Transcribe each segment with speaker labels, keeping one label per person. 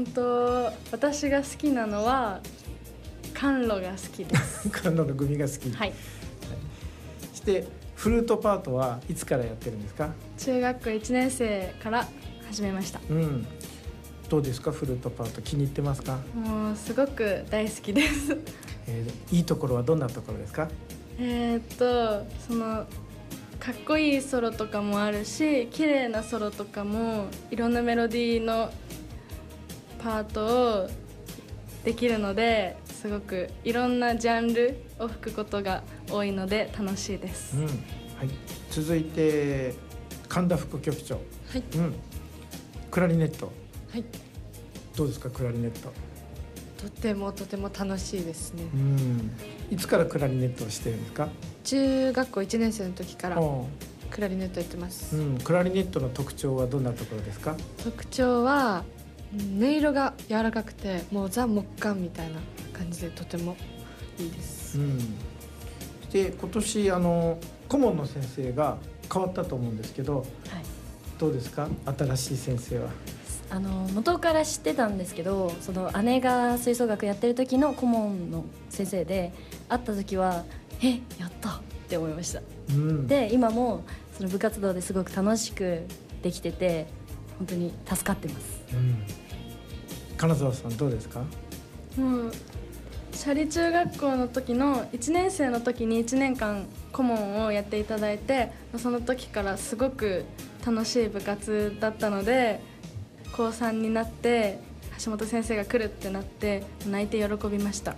Speaker 1: 私が好きなのは甘露が好きです
Speaker 2: 甘露のグミが好き。
Speaker 1: はい。
Speaker 2: してフルートパートはいつからやってるんですか？
Speaker 1: 中学校1年生から始めました。
Speaker 2: どうですか？フルートパート気に入ってますか？
Speaker 1: もうすごく大好きです
Speaker 2: いいところはどんなところですか？
Speaker 1: そのかっこいいソロとかもあるし、綺麗なソロとかもいろんなメロディーのパートをできるので、すごくいろんなジャンルを吹くことが多いので楽しいです。
Speaker 2: はい、続いて神田副局長。
Speaker 3: はい。
Speaker 2: クラリネット。
Speaker 3: はい。
Speaker 2: どうですか？クラリネット。
Speaker 3: とても楽しいですね。
Speaker 2: いつからクラリネットをしてるんですか？
Speaker 3: 中学校1年生の時からクラリネットやってます。
Speaker 2: クラリネットの特徴はどんなところですか？
Speaker 3: 特徴は音色が柔らかくて、もうザ・木管みたいな感じでとてもいいです。
Speaker 2: で今年顧問の先生が変わったと思うんですけど、どうですか？新しい先生は。
Speaker 4: 元から知ってたんですけど、その姉が吹奏楽やってる時の顧問の先生で、会った時はやったって思いました。で今もその部活動ですごく楽しくできてて、本当に助かってます。
Speaker 2: 金沢さんどうですか？
Speaker 1: もう斜里中学校の時の1年生の時に1年間顧問をやっていただいて、その時からすごく楽しい部活だったので、高3になって橋本先生が来るってなって泣いて喜びました。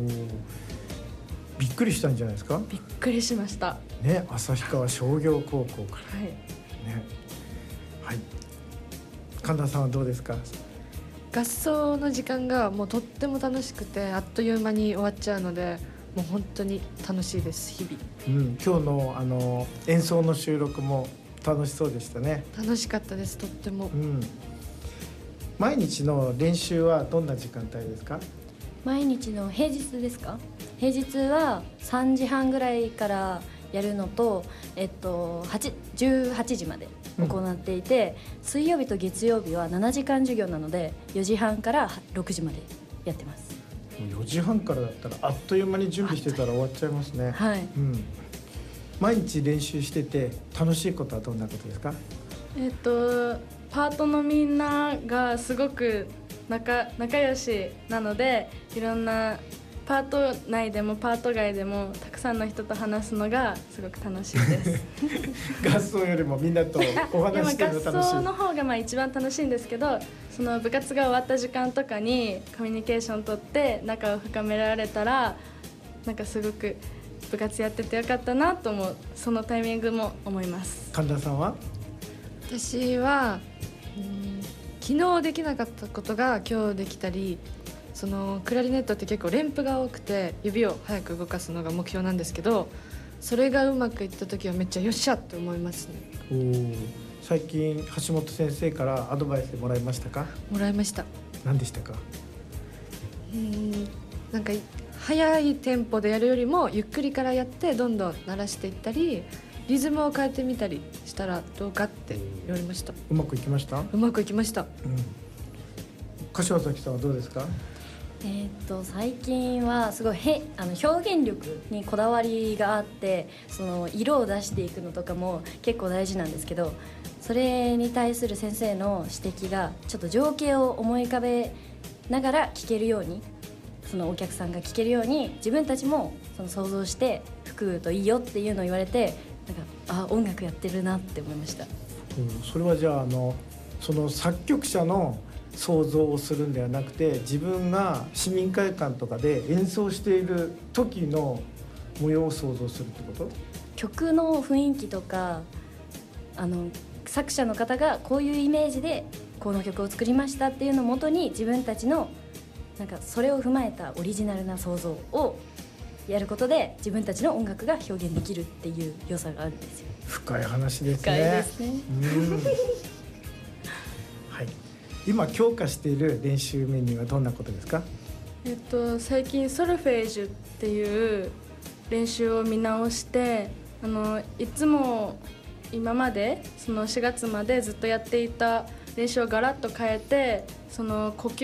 Speaker 2: びっくりしたんじゃないですか？
Speaker 1: びっくりしました
Speaker 2: ね。旭川商業高校から、神田さんはどうですか？
Speaker 3: 合奏の時間がもうとっても楽しくて、あっという間に終わっちゃうので、もう本当に楽しいです日々。
Speaker 2: 今日の演奏の収録も楽しそうでしたね。
Speaker 3: 楽しかったです、とっても。
Speaker 2: 毎日の練習はどんな時間帯ですか？
Speaker 4: 毎日の平日ですか？平日は3時半ぐらいからやるのと、18時まで行っていて、水曜日と月曜日は7時間授業なので4時半から6時までやってます。
Speaker 2: 4時半からだったらあっという間に準備してたら終わっちゃいますね。毎日練習してて楽しいことはどんなことですか？
Speaker 1: パートのみんながすごく仲良しなので、いろんなパート内でもパート外でもたくさんの人と話すのがすごく楽しいです
Speaker 2: 合奏よりもみんなとお話してるの楽しい。
Speaker 1: 合奏の方が一番楽しいんですけど、その部活が終わった時間とかにコミュニケーション取って仲を深められたら、なんかすごく部活やっててよかったなと思う、そのタイミングも思います。
Speaker 2: 神田さんは？
Speaker 3: 私は昨日できなかったことが今日できたり、そのクラリネットって結構連符が多くて指を早く動かすのが目標なんですけど、それがうまくいった時はめっちゃよっしゃって思いますね。
Speaker 2: 最近橋本先生からアドバイスもらいましたか？
Speaker 3: もらいました。
Speaker 2: 何でしたか？
Speaker 3: なんか速いテンポでやるよりもゆっくりからやってどんどん鳴らしていったり、リズムを変えてみたりしたらどうかって言われました。
Speaker 2: うまくいきました？
Speaker 3: うまくいきました。
Speaker 2: 柏崎さんはどうですか？
Speaker 4: 最近はすごい表現力にこだわりがあって、その色を出していくのとかも結構大事なんですけど、それに対する先生の指摘がちょっと情景を思い浮かべながら聴けるように、そのお客さんが聴けるように自分たちもその想像して吹くといいよっていうのを言われて、なんか音楽やってるなって思いました。
Speaker 2: それはじゃあその作曲者の想像をするんではなくて、自分が市民会館とかで演奏している時の模様を想像するってこと？
Speaker 4: 曲の雰囲気とか作者の方がこういうイメージでこの曲を作りましたっていうのをもとに、自分たちのなんかそれを踏まえたオリジナルな想像をやることで自分たちの音楽が表現できるっていう良さがあるんですよ。
Speaker 2: 深い話ですね。
Speaker 4: 深いですね。
Speaker 2: はい。今強化している練習メニューはどんなことですか？
Speaker 1: 最近ソルフェージュっていう練習を見直して、いつも今までその4月までずっとやっていた練習をガラッと変えて、その呼吸